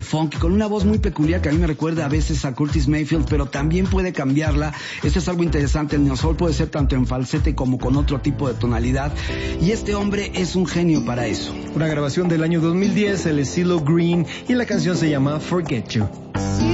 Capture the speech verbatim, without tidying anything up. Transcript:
funk, con una voz muy peculiar que a mí me recuerda a veces a Curtis Mayfield, pero también puede cambiarla. Esto es algo interesante, el neosoul puede ser tanto en falsete como con otro tipo de tonalidad, y este hombre es un genio para eso. Una grabación del año dos mil diez, el CeeLo Green, y la canción se llama Forget You.